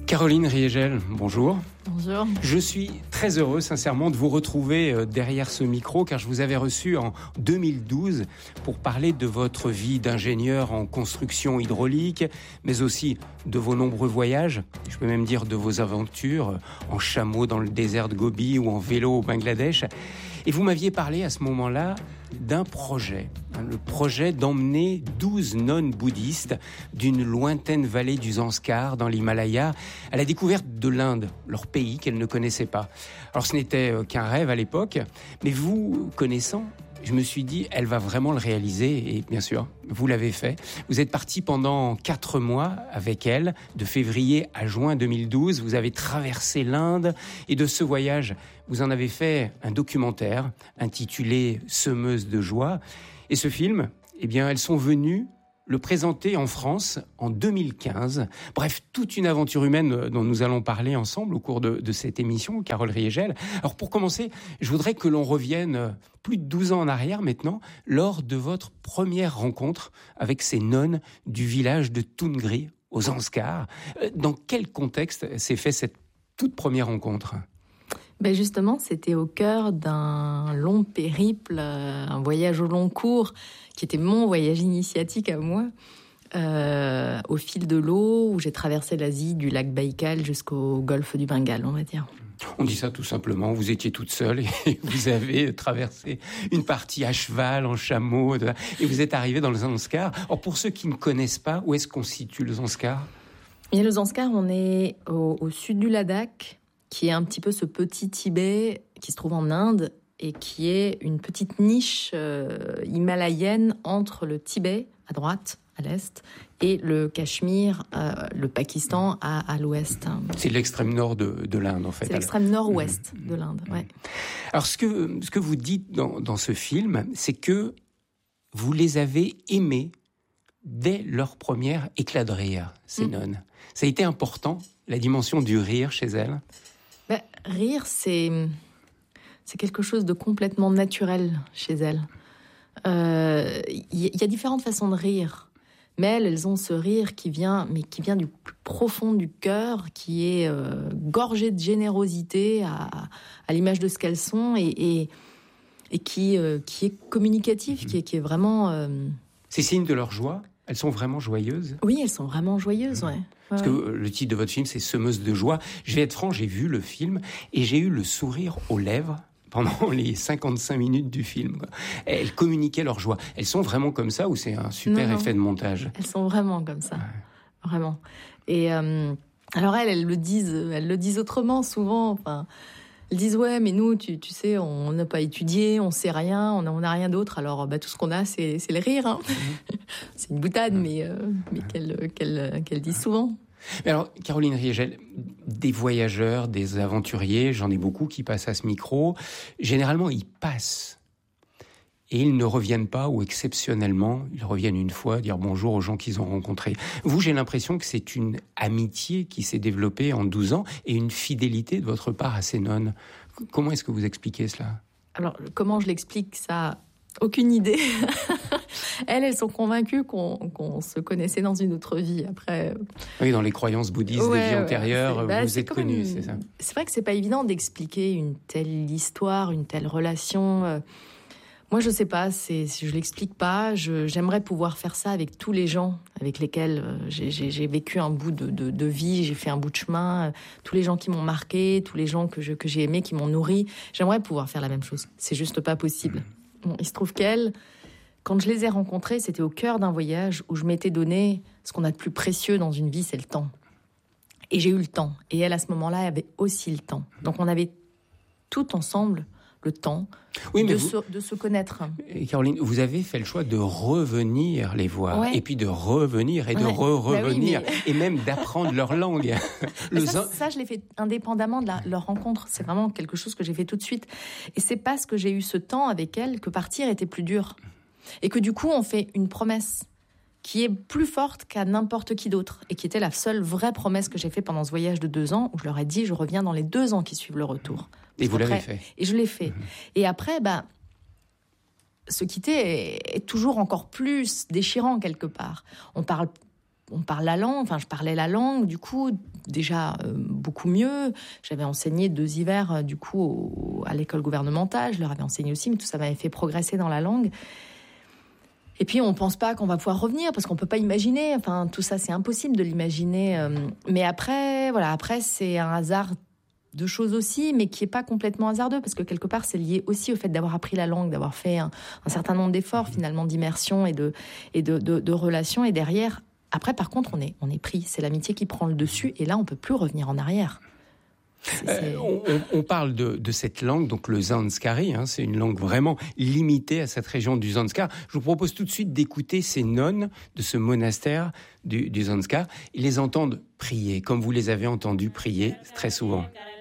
Caroline Riegel, bonjour. Bonjour. Je suis très heureux, sincèrement, de vous retrouver derrière ce micro, car je vous avais reçu en 2012 pour parler de votre vie d'ingénieur en construction hydraulique, mais aussi de vos nombreux voyages, je peux même dire de vos aventures en chameau dans le désert de Gobi ou en vélo au Bangladesh. Et vous m'aviez parlé à ce moment-là d'un projet, le projet d'emmener 12 nonnes bouddhistes d'une lointaine vallée du Zanskar dans l'Himalaya à la découverte de l'Inde, leur pays qu'elles ne connaissaient pas. Alors ce n'était qu'un rêve à l'époque, mais vous connaissant, je me suis dit, elle va vraiment le réaliser, et bien sûr, vous l'avez fait. Vous êtes parti pendant 4 mois avec elle, de février à juin 2012. Vous avez traversé l'Inde, et de ce voyage, vous en avez fait un documentaire intitulé « Semeuse de joie ». Et ce film, eh bien, elles sont venues le présenter en France en 2015. Bref, toute une aventure humaine dont nous allons parler ensemble au cours de cette émission, Carole Riegel. Alors pour commencer, je voudrais que l'on revienne plus de 12 ans en arrière maintenant, lors de votre première rencontre avec ces nonnes du village de Tungri, au Zanskar. Dans quel contexte s'est fait cette toute première rencontre ? Ben justement, c'était au cœur d'un long périple, un voyage au long cours, qui était mon voyage initiatique à moi, au fil de l'eau, où j'ai traversé l'Asie, du lac Baïkal jusqu'au golfe du Bengale, on va dire. On dit ça tout simplement, vous étiez toute seule et vous avez traversé une partie à cheval, en chameau, et vous êtes arrivée dans le Zanskar. Alors pour ceux qui ne connaissent pas, où est-ce qu'on situe le Zanskar ? Et le Zanskar, on est au sud du Ladakh, qui est un petit peu ce petit Tibet qui se trouve en Inde et qui est une petite niche himalayenne entre le Tibet à droite, à l'est, et le Cachemire, le Pakistan à l'ouest. C'est l'extrême nord de l'Inde, en fait. C'est l'extrême nord-ouest de l'Inde, ouais. Alors, ce que vous dites dans ce film, c'est que vous les avez aimées dès leur première éclat de rire, ces nonnes. Ça a été important, la dimension du rire chez elles ? Ben, rire, c'est quelque chose de complètement naturel chez elles. Y a différentes façons de rire, mais elles ont ce rire qui vient du plus profond du cœur, qui est gorgé de générosité à l'image de ce qu'elles sont et qui est communicatif, qui est vraiment... C'est signe de leur joie ? Elles sont vraiment joyeuses ? Oui, elles sont vraiment joyeuses, ouais. Parce que le titre de votre film, c'est « Semeuse de joie ». Je vais être franc, j'ai vu le film et j'ai eu le sourire aux lèvres pendant les 55 minutes du film. Elles communiquaient leur joie. Elles sont vraiment comme ça ou c'est un super effet de montage ? Elles sont vraiment comme ça, vraiment. Et alors elles le disent autrement souvent. Enfin, elles disent ouais, mais nous, tu sais, on n'a pas étudié, on sait rien, on n'a rien d'autre. Alors tout ce qu'on a, c'est le rire. Hein. C'est une boutade, mais qu'elles disent souvent. Mais alors, Caroline Riegel, des voyageurs, des aventuriers, j'en ai beaucoup qui passent à ce micro. Généralement, ils passent et ils ne reviennent pas, ou exceptionnellement, ils reviennent une fois dire bonjour aux gens qu'ils ont rencontrés. Vous, j'ai l'impression que c'est une amitié qui s'est développée en 12 ans et une fidélité de votre part à ces nonnes. Comment est-ce que vous expliquez cela ? Alors, comment je l'explique, ça ? Aucune idée. Elles sont convaincues qu'on se connaissait dans une autre vie. Après, oui, dans les croyances bouddhistes des vies antérieures, vous êtes connus, c'est ça. C'est vrai que c'est pas évident d'expliquer une telle histoire, une telle relation. Moi, je sais pas, je l'explique pas. J'aimerais pouvoir faire ça avec tous les gens avec lesquels j'ai vécu un bout de vie, j'ai fait un bout de chemin, tous les gens qui m'ont marqué, tous les gens que j'ai aimés, qui m'ont nourri. J'aimerais pouvoir faire la même chose. C'est juste pas possible. Bon, il se trouve qu'elles, quand je les ai rencontrées, c'était au cœur d'un voyage où je m'étais donné ce qu'on a de plus précieux dans une vie, c'est le temps. Et j'ai eu le temps. Et elle, à ce moment-là, elle avait aussi le temps. Donc on avait tout ensemble le temps de se connaître. Caroline, vous avez fait le choix de revenir les voir, et puis de revenir et de revenir, et même d'apprendre leur langue. Ça, je l'ai fait indépendamment de leur rencontre. C'est vraiment quelque chose que j'ai fait tout de suite. Et c'est parce que j'ai eu ce temps avec elles que partir était plus dur. Et que du coup, on fait une promesse qui est plus forte qu'à n'importe qui d'autre, et qui était la seule vraie promesse que j'ai faite pendant ce voyage de 2 ans, où je leur ai dit, je reviens dans les 2 ans qui suivent le retour. Et vous l'avez fait. Et je l'ai fait. Et après, se quitter est toujours encore plus déchirant quelque part. On parle on parle la langue, enfin je parlais la langue, du coup déjà beaucoup mieux. J'avais enseigné 2 hivers du coup à l'école gouvernementale, je leur avais enseigné aussi, mais tout ça m'avait fait progresser dans la langue. Et puis on pense pas qu'on va pouvoir revenir parce qu'on peut pas imaginer, enfin tout ça c'est impossible de l'imaginer. Mais après c'est un hasard de choses aussi, mais qui est pas complètement hasardeux parce que quelque part c'est lié aussi au fait d'avoir appris la langue, d'avoir fait un certain nombre d'efforts finalement d'immersion et de relations, et derrière. Après, par contre, on est pris. C'est l'amitié qui prend le dessus. Et là, on ne peut plus revenir en arrière. On parle de cette langue, donc le zanskari. C'est une langue vraiment limitée à cette région du Zanskar. Je vous propose tout de suite d'écouter ces nonnes de ce monastère du Zanskar. Ils les entendent prier, comme vous les avez entendus prier très souvent.